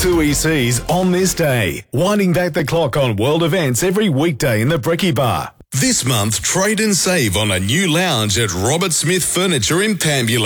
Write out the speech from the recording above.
2EC's On This Day, winding back the clock on world events every weekday in the Bricky Bar. This month, trade and save on a new lounge at Robert Smith Furniture in Pambula.